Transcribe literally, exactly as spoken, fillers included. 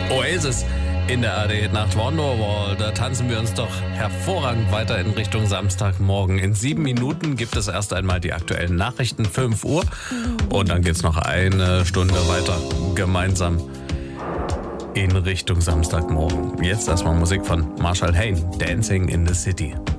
Oasis in der A R D-Nacht Wonderwall. Da tanzen wir uns doch hervorragend weiter in Richtung Samstagmorgen. In sieben Minuten gibt es erst einmal die aktuellen Nachrichten, fünf Uhr. Und dann geht es noch eine Stunde weiter gemeinsam in Richtung Samstagmorgen. Jetzt erstmal Musik von Marshall Hayne, Dancing in the City.